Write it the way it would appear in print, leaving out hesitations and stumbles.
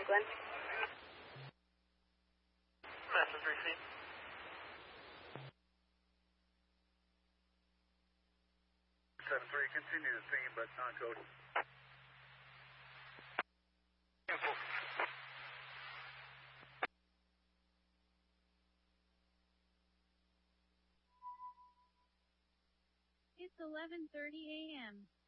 Franklin. Message received. Continue to sing, but non-code. It's 11:30 a.m.